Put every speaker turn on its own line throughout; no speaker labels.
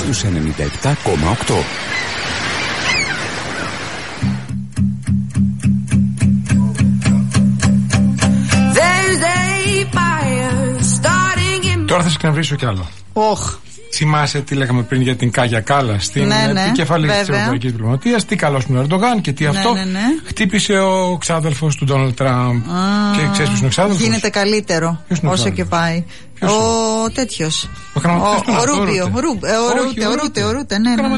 στους 97,8.
Τώρα θα σκαναβρίσω κι άλλο. Θυμάσαι τι λέγαμε πριν για την Κάγια Κάλλας, στην επικεφαλής της Ευρωπαϊκής Διπλωματίας, τι καλός είναι ο Ερντογάν και τι αυτό. Χτύπησε ο ξάδελφος του Ντόναλντ Τραμπ. Και ξέρεις ποιος είναι ο ξάδελφος?
Γίνεται καλύτερο όσο και πάει. Ο τέτοιος.
Ο
Ρούμπιο. Ο Ρούτε.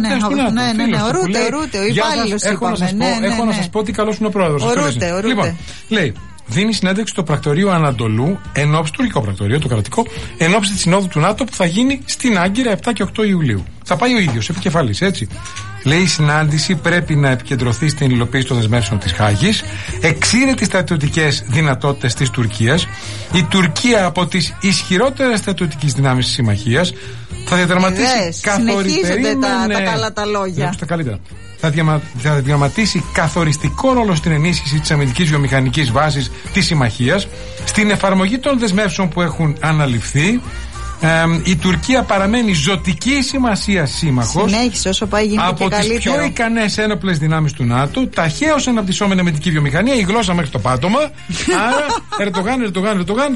Ο υπάλληλος είπαμε.
Έχω να σας πω τι καλός είναι ο πρόεδρος.
Ο Ρούτε.
Λοιπόν, λέει, δίνει συνέντευξη στο πρακτορείο Ανατολού, ενόψει του τουρκικό πρακτορείο, το κρατικό, ενόψει τη συνόδου του ΝΑΤΟ που θα γίνει στην Άγκυρα 7 και 8 Ιουλίου. Θα πάει ο ίδιος, επικεφαλής, έτσι. Λέει, η συνάντηση πρέπει να επικεντρωθεί στην υλοποίηση των δεσμεύσεων της Χάγης, εξήρε τις στρατιωτικές δυνατότητες της Τουρκίας. Η Τουρκία από τις ισχυρότερες στρατιωτικές δυνάμεις της συμμαχίας θα διαδραματίσει
συνεχίζονται τα καλά τα λόγια.
Θα διαδραματίσει καθοριστικό ρόλο στην ενίσχυση της αμυντικής βιομηχανικής βάσης της συμμαχίας, στην εφαρμογή των δεσμεύσεων που έχουν αναλυφθεί. Η Τουρκία παραμένει ζωτική σημασία σύμμαχος.
Συνέχισε όσο πάει γίνεται
από
και
τις πιο ικανές ένοπλες δυνάμεις του ΝΑΤΟ, ταχαίως αναπτυσσόμενη αμυντική βιομηχανία, η γλώσσα μέχρι το πάτωμα. Άρα, Ερντογάν,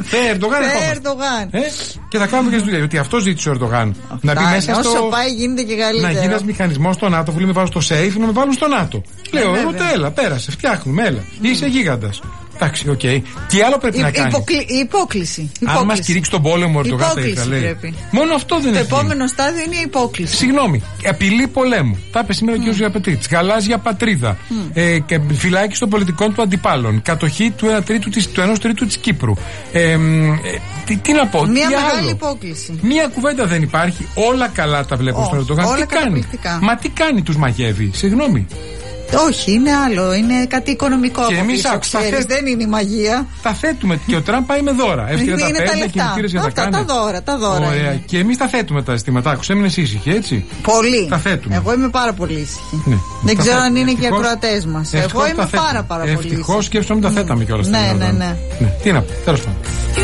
και θα κάνουμε και δουλειά. Γιατί αυτό ζήτησε ο Ερντογάν. Να μπει μέσα
όσο
στο.
Πάει γίνεται και καλύτερο.
Να γίνει ένας μηχανισμός στο ΝΑΤΟ που λέει με βάζω στο safe, να με βάλουν στο ΝΑΤΟ. Λέω, έλα, πέρασε, φτιάχνουμε, έλα. Είσαι γίγαντας. Εντάξει, οκ. Τι άλλο πρέπει να κάνει?
Υπόκληση.
Αν μας κηρύξει τον πόλεμο, ο Ερντογάν θα ήθελε. Μόνο αυτό δεν είναι.
Το επόμενο στάδιο είναι η υπόκληση.
Συγγνώμη. Απειλή πολέμου. Τα είπε σήμερα ο κ. Ζιαπετρίτης. Γαλάζια πατρίδα. Φυλάκιση των πολιτικών του αντιπάλων. Κατοχή του 1 τρίτου της Κύπρου. Τι να πω.
Μια μεγάλη υπόκληση.
Μια κουβέντα δεν υπάρχει. Όλα καλά τα βλέπω στον Ερντογάν. Τι κάνει? Μα τι κάνει, τους μαγεύει? Συγγνώμη.
Όχι, είναι άλλο. Είναι κάτι οικονομικό από πίσω, ξέρεις, δεν είναι η μαγεία.
Τα θέτουμε και ο Τραμπ πάει με δώρα.
Είναι τα λεφτά. Αυτά τα δώρα.
Ωραία. Και εμείς τα θέτουμε τα αισθήματα. Άκουσα, έμεινες ήσυχη, έτσι?
Πολύ.
Τα θέτουμε.
Εγώ είμαι πάρα πολύ ήσυχη. Ναι. Δεν ξέρω αν είναι και οι ακροατές μας. Εγώ είμαι πάρα πολύ ήσυχη.
Ευτυχώς, σκέψω να μην τα θέταμε κιόλας.
Ναι.
Τι να πω, τέλος πάντων.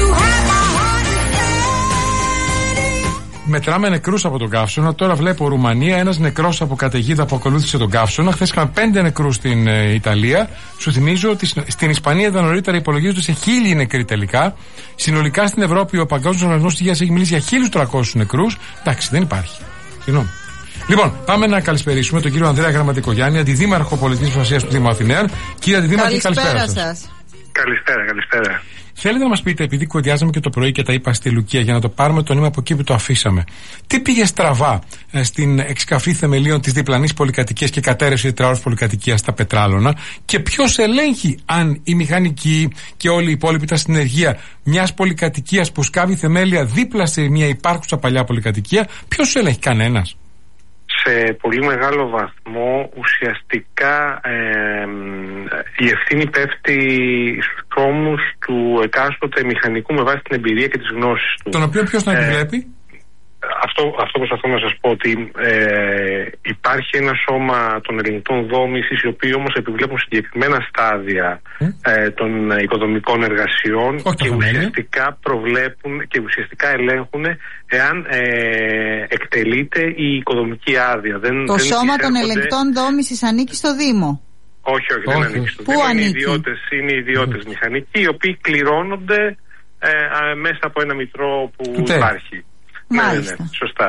Μετράμε νεκρούς από τον καύσωνα. Τώρα βλέπω Ρουμανία, ένας νεκρός από καταιγίδα που ακολούθησε τον καύσωνα. Χθες είχαμε 5 νεκρούς στην Ιταλία. Σου θυμίζω ότι στην Ισπανία ήταν νωρίτερα υπολογίζονται σε 1.000 νεκροί τελικά. Συνολικά στην Ευρώπη ο Παγκόσμιος Οργανισμός Υγείας έχει μιλήσει για 1.300 νεκρούς. Εντάξει, δεν υπάρχει. Συγγνώμη. Λοιπόν, πάμε να καλησπερίσουμε τον κύριο Ανδρέα Γραμματικογιάννη, αντιδήμαρχο πολιτικής προστασίας του Δήμου Αθηναίων. Κύριε Αντιδήμαρχε, καλησπέρα σας.
Καλησπέρα.
Θέλετε να μας πείτε, επειδή κουβεντιάζαμε και το πρωί και τα είπα στη Λουκία, για να το πάρουμε το νήμα από εκεί που το αφήσαμε, τι πήγε στραβά στην εξκαφή θεμελίων της διπλανής πολυκατοικίας και κατέρευση τετράωρης πολυκατοικίας στα Πετράλωνα, και ποιος ελέγχει αν οι μηχανικοί και όλοι οι υπόλοιποι τα συνεργεία μιας πολυκατοικίας που σκάβει θεμέλια δίπλα σε μια υπάρχουσα παλιά πολυκατοικία, ποιος ελέγχει? Κανένας.
Σε πολύ μεγάλο βαθμό ουσιαστικά η ευθύνη πέφτει στους ώμους του εκάστοτε μηχανικού με βάση την εμπειρία και τις γνώσεις του.
Τον οποίο ποιος να επιβλέπει?
Αυτό προσπαθώ να σας πω, ότι υπάρχει ένα σώμα των ελεγκτών δόμησης, οι οποίοι όμως επιβλέπουν συγκεκριμένα στάδια των οικοδομικών εργασιών και ουσιαστικά προβλέπουν και ουσιαστικά ελέγχουν εάν εκτελείται η οικοδομική άδεια.
Το σώμα των ελεγκτών δόμησης ανήκει στο Δήμο?
Όχι, δεν ανήκει στο Δήμο. Είναι ιδιώτες μηχανικοί, οι οποίοι κληρώνονται μέσα από ένα μητρό που υπάρχει.
Μάλιστα.
Σωστά.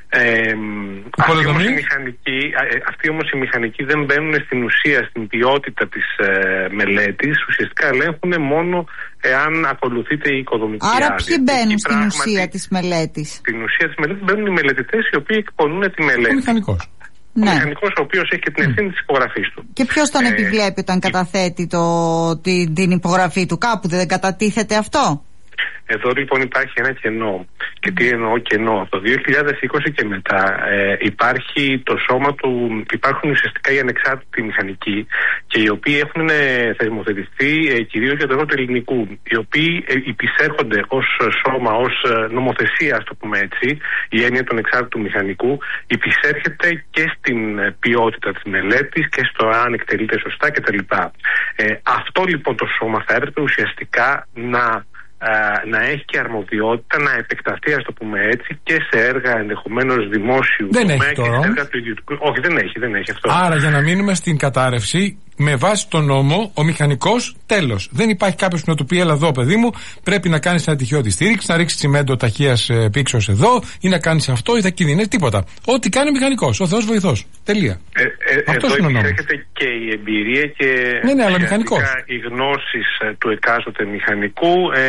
Αυτοί όμως οι μηχανικοί δεν μπαίνουν στην ουσία, στην ποιότητα της μελέτης. Ουσιαστικά ελέγχουν μόνο εάν ακολουθείται η οικοδομική άδεια.
Άρα ποιοι μπαίνουν στην ουσία της μελέτης?
Στην ουσία της μελέτης μπαίνουν οι μελετητές οι οποίοι εκπονούν τη μελέτη.
Ο μηχανικός.
Ο μηχανικός, ο οποίος έχει και την ευθύνη της υπογραφής του.
Και ποιος τον επιβλέπει όταν καταθέτει την υπογραφή του? Κάπου δεν κατατίθεται αυτό?
Εδώ λοιπόν υπάρχει ένα κενό. Και τι εννοώ κενό? Από το 2020 και μετά υπάρχει το σώμα του, υπάρχουν ουσιαστικά οι ανεξάρτητοι μηχανικοί, και οι οποίοι έχουν θεσμοθετηθεί κυρίως για το έργο του ελληνικού, οι οποίοι υπησέρχονται ως σώμα, ως νομοθεσία, ας το πούμε έτσι, η έννοια του ανεξάρτητου μηχανικού υπησέρχεται και στην ποιότητα της μελέτης και στο αν εκτελείται σωστά κτλ. Αυτό λοιπόν το σώμα θα έπρεπε ουσιαστικά να να έχει και αρμοδιότητα να επεκταθεί, ας το πούμε έτσι, και σε έργα ενδεχομένως δημόσιου
τομέα
και σε έργα του ιδιωτικού. Όχι, δεν έχει αυτό.
Άρα, για να μείνουμε στην κατάρρευση, με βάση τον νόμο, ο μηχανικός, τέλος. Δεν υπάρχει κάποιος που να του πει: έλα εδώ, παιδί μου, πρέπει να κάνεις ένα τυχαίο τη στήριξη, να ρίξεις τσιμέντο ταχείας πήξεως εδώ, ή να κάνεις αυτό, ή θα κινδυνεύεις, τίποτα. Ό,τι κάνει ο μηχανικός, ο Θεός βοηθός. Τελεία.
Αυτό είναι ο νόμος. Έρχεται και η εμπειρία και
αλλά μηχανικός.
Οι γνώσεις του εκάστοτε μηχανικού,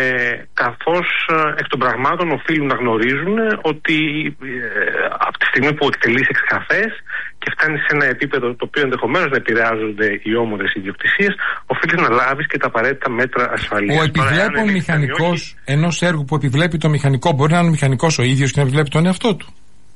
καθώς εκ των πραγμάτων οφείλουν να γνωρίζουν ότι από τη στιγμή που εκτελείς εξκαφές και φτάνει σε ένα επίπεδο το οποίο ενδεχομένως να επηρεάζονται οι όμορες ιδιοκτησίες, οφείλει να λάβεις και τα απαραίτητα μέτρα ασφαλείας.
Ο επιβλέπων μηχανικός ενός έργου που επιβλέπει το μηχανικό, μπορεί να είναι ο μηχανικός ο ίδιος και να επιβλέπει τον εαυτό του.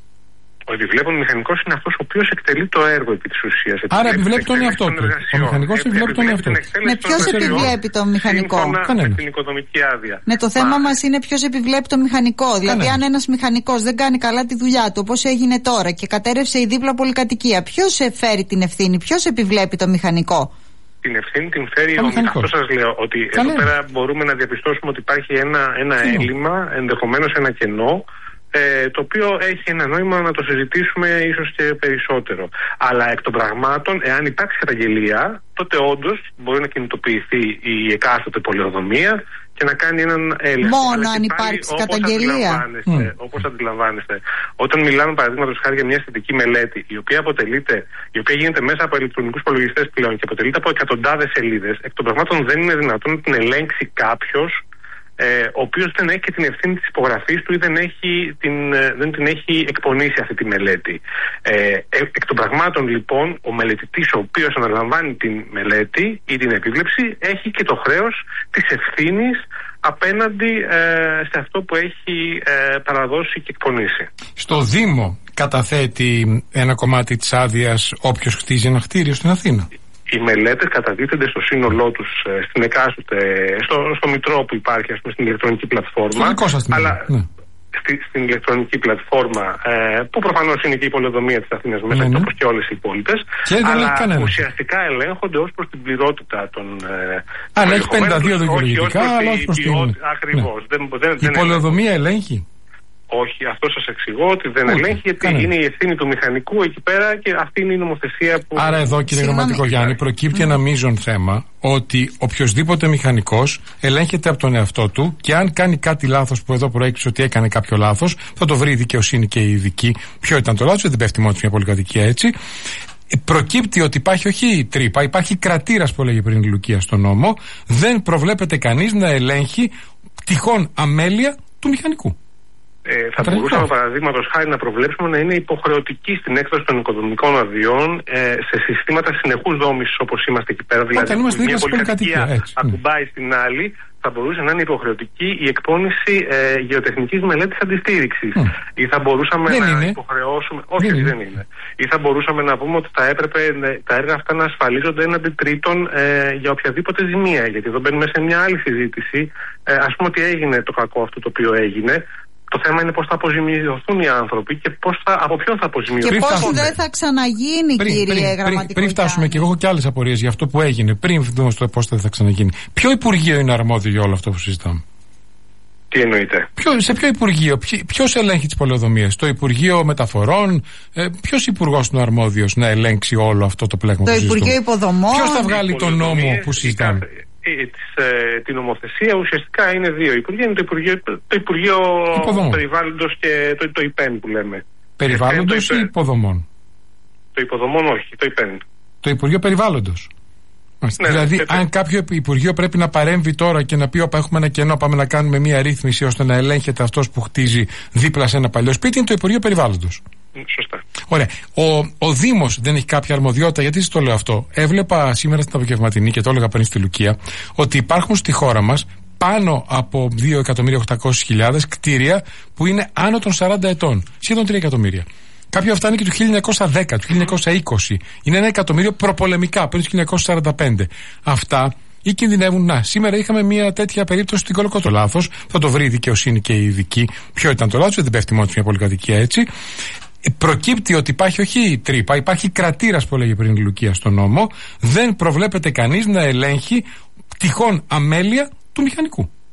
Ο επιβλέπων μηχανικός είναι αυτός ο οποίος εκτελεί το έργο επί της ουσίας.
Άρα επιβλέπει τον εαυτό του. Ο μηχανικός επιβλέπει τον εαυτό του.
Με ποιος επιβλέπει το μηχανικό?
Με την οικοδομική άδεια.
Ναι, το θέμα μας είναι ποιος επιβλέπει το μηχανικό. Δηλαδή, αν ένας μηχανικός δεν κάνει καλά τη δουλειά του, όπως έγινε τώρα, και κατέρευσε η δίπλα πολυκατοικία, ποιος φέρει την ευθύνη, ποιος επιβλέπει το μηχανικό?
Την ευθύνη την φέρει ο μηχανικός. Αυτό σας λέω, ότι εδώ πέρα μπορούμε να διαπιστώσουμε ότι υπάρχει ένα έλλειμμα, ενδεχομένως ένα κενό, το οποίο έχει ένα νόημα να το συζητήσουμε ίσως και περισσότερο. Αλλά εκ των πραγμάτων, εάν υπάρξει καταγγελία, τότε όντως μπορεί να κινητοποιηθεί η εκάστοτε πολεοδομία και να κάνει έναν έλεγχο.
Μόνο αν υπάρξει καταγγελία.
Όπως αντιλαμβάνεστε, όταν μιλάμε παραδείγματος χάρη για μια θετική μελέτη, η οποία γίνεται μέσα από ηλεκτρονικούς υπολογιστές πλέον και αποτελείται από εκατοντάδες σελίδες, εκ των πραγμάτων δεν είναι δυνατόν να την ελέγξει κάποιος ο οποίος δεν έχει και την ευθύνη της υπογραφής του ή δεν την έχει εκπονήσει αυτή τη μελέτη. Εκ των πραγμάτων, λοιπόν, ο μελετητής ο οποίος αναλαμβάνει την μελέτη ή την επίβλεψη έχει και το χρέος της ευθύνης απέναντι σε αυτό που έχει παραδώσει και εκπονήσει.
Στο Δήμο καταθέτει ένα κομμάτι της άδειας όποιος χτίζει ένα κτίριο στην Αθήνα.
Οι μελέτες καταδίδονται στο σύνολό τους στην εκάστοτε, στο μητρό που υπάρχει, ας πούμε, στην ηλεκτρονική πλατφόρμα. Αλλά στην ηλεκτρονική πλατφόρμα, που προφανώς είναι και η πολεοδομία της Αθήνας μέσα, όπως και όλες οι υπόλοιπες. Αλλά ουσιαστικά ελέγχονται ως προς την πληρότητα των.
Αν έχει 52 δικαιολογητικά, αλλά ως προς την.
Ακριβώς.
Η πολεοδομία ελέγχει.
Όχι, αυτό σας εξηγώ ότι δεν ελέγχει, γιατί είναι η ευθύνη του μηχανικού εκεί πέρα και αυτή είναι η νομοθεσία που.
Άρα εδώ, κύριε Γραμματικό Γιάννη, προκύπτει ένα μείζον θέμα ότι οποιοδήποτε μηχανικός ελέγχεται από τον εαυτό του και αν κάνει κάτι λάθος, που εδώ προέκυψε ότι έκανε κάποιο λάθος, θα το βρει η δικαιοσύνη και η ειδική. Ποιο ήταν το λάθος, δεν πέφτει μόνο μια πολυκατοικία έτσι. Προκύπτει ότι υπάρχει όχι τρύπα, υπάρχει κρατήρας που έλεγε πριν η Λουκία στον νόμο. Δεν προβλέπεται κανείς να ελέγχει τυχόν αμέλεια του μηχανικού.
Θα μπορούσαμε παραδείγματος χάρη να προβλέψουμε να είναι υποχρεωτική στην έκδοση των οικοδομικών αδειών σε συστήματα συνεχούς δόμησης όπως είμαστε εκεί πέρα. Δηλαδή, μια πολυκατοικία ακουμπάει στην άλλη, θα μπορούσε να είναι υποχρεωτική η εκπόνηση γεωτεχνικής μελέτης αντιστήριξης. Ή θα μπορούσαμε να υποχρεώσουμε. Όχι, δεν είναι. Ή θα μπορούσαμε να πούμε ότι θα έπρεπε τα έργα αυτά να ασφαλίζονται έναντι τρίτων για οποιαδήποτε ζημία. Γιατί εδώ μπαίνουμε σε μια άλλη συζήτηση. Ας πούμε ότι έγινε το κακό αυτό το οποίο έγινε. Το θέμα είναι πώς θα αποζημιωθούν οι άνθρωποι και από ποιον θα αποζημιωθούν.
Και πώς δεν θα ξαναγίνει, κύριε Γραμματικό.
Πριν φτάσουμε, και εγώ έχω και άλλες απορίες για αυτό που έγινε, πριν δούμε στο πώς θα ξαναγίνει. Ποιο Υπουργείο είναι αρμόδιο για όλο αυτό που συζητάμε?
Τι εννοείτε?
Σε ποιο Υπουργείο, ποιος ελέγχει τις πολεοδομίες? Το Υπουργείο Μεταφορών? Ποιος υπουργός είναι αρμόδιος να ελέγξει όλο αυτό το πλέγμα που συζητάμε?
Το Υπουργείο Υποδομών?
Ποιος θα βγάλει τον νόμο που συζητάμε?
Την νομοθεσία ουσιαστικά είναι δύο υπουργεία. Είναι το Υπουργείο Περιβάλλοντος και το ΙΠΕΝ που λέμε.
Περιβάλλοντος ή υποδομών?
Το υποδομών όχι, το ΙΠΕΝ.
Το Υπουργείο Περιβάλλοντος. Ναι, δηλαδή, αν κάποιο Υπουργείο πρέπει να παρέμβει τώρα και να πει: όπα, έχουμε ένα κενό, πάμε να κάνουμε μια ρύθμιση ώστε να ελέγχεται αυτός που χτίζει δίπλα σε ένα παλιό σπίτι, είναι το Υπουργείο Περιβάλλοντος.
Σωστά.
Ωραία. Ο Δήμος δεν έχει κάποια αρμοδιότητα? Γιατί σας το λέω αυτό? Έβλεπα σήμερα στην απογευματινή και το έλεγα πριν στη Λουκία ότι υπάρχουν στη χώρα μας πάνω από 2.800.000 κτίρια που είναι άνω των 40 ετών. Σχεδόν 3 εκατομμύρια. Κάποια αυτά είναι και του 1910, του 1920. Είναι 1 εκατομμύριο προπολεμικά, πριν του 1945. Αυτά ή κινδυνεύουν. Σήμερα είχαμε μια τέτοια περίπτωση στην Κολοκότο. Λάθος. Θα το βρει η δικαιοσύνη και η ειδική. Ποιο ήταν το λάθος? Δεν πέφτει μόνο μια πολυκατοικία έτσι. Προκύπτει ότι υπάρχει όχι τρύπα, υπάρχει κρατήρας που έλεγε πριν η Λουκία στον νόμο. Δεν προβλέπεται κανείς να ελέγχει τυχόν αμέλεια του μηχανικού.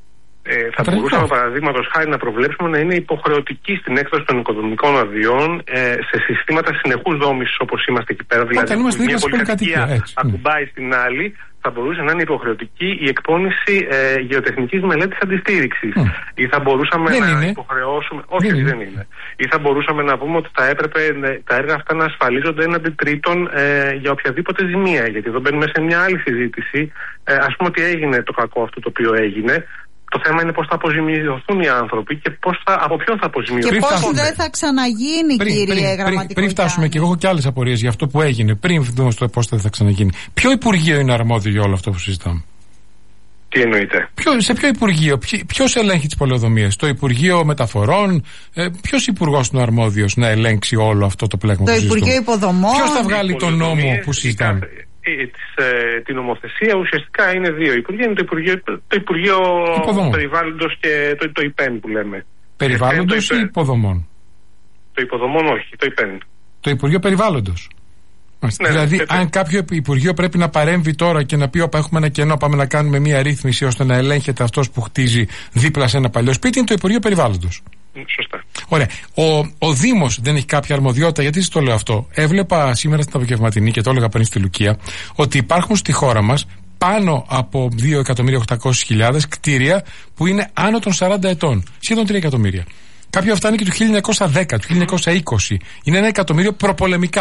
Θα μπορούσαμε παραδείγματος χάρη να προβλέψουμε να είναι υποχρεωτική στην έκδοση των οικοδομικών αδειών σε συστήματα συνεχούς δόμησης όπως είμαστε εκεί πέρα. Δηλαδή, μια πολυκατοικία ακουμπάει στην άλλη, θα μπορούσε να είναι υποχρεωτική η εκπόνηση γεωτεχνικής μελέτης αντιστήριξης. Ή θα μπορούσαμε υποχρεώσουμε. Όχι, δεν είναι. Ή θα μπορούσαμε να πούμε ότι θα έπρεπε τα έργα αυτά να ασφαλίζονται έναντι τρίτων για οποιαδήποτε ζημία. Γιατί εδώ μπαίνουμε σε μια άλλη συζήτηση. Ας πούμε ότι έγινε το κακό αυτό το οποίο έγινε. Το θέμα είναι πώς θα αποζημιωθούν οι άνθρωποι και από ποιον θα αποζημιωθούν.
Και πώς δεν θα ξαναγίνει, κύριε Γραμματικό.
Πριν φτάσουμε, και εγώ έχω και άλλες απορίες για αυτό που έγινε, πριν δούμε στο πώς θα ξαναγίνει. Ποιο Υπουργείο είναι αρμόδιο για όλο αυτό που συζητάμε?
Τι εννοείται?
Σε ποιο Υπουργείο, ποιος ελέγχει τις πολεοδομίες? Το Υπουργείο Μεταφορών? Ποιος υπουργός είναι αρμόδιος να ελέγξει όλο αυτό το πλέγμα?
Το Υπουργείο Υποδομών?
Ποιος θα βγάλει τον νόμο που συζητάμε?
Την νομοθεσία ουσιαστικά είναι δύο υπουργεία. Είναι το Υπουργείο Περιβάλλοντος και το ΙΠΕΝ που λέμε.
Περιβάλλοντος ή υποδομών?
Το υποδομών όχι, το ΙΠΕΝ.
Το Υπουργείο Περιβάλλοντος. Ναι, δηλαδή, αν κάποιο Υπουργείο πρέπει να παρέμβει τώρα και να πει: όπα, έχουμε ένα κενό, πάμε να κάνουμε μια ρύθμιση ώστε να ελέγχεται αυτός που χτίζει δίπλα σε ένα παλιό σπίτι, είναι το Υπουργείο Περιβάλλοντος.
Σωστά.
Ωραία. Ο Δήμος δεν έχει κάποια αρμοδιότητα? Γιατί σας το λέω αυτό? Έβλεπα σήμερα στην απογευματινή και το έλεγα πριν στη Λουκία ότι υπάρχουν στη χώρα μας πάνω από 2.800.000 κτίρια που είναι άνω των 40 ετών. Σχεδόν 3 εκατομμύρια. Κάποια αυτά είναι και του 1910, του 1920. Είναι 1 εκατομμύριο προπολεμικά.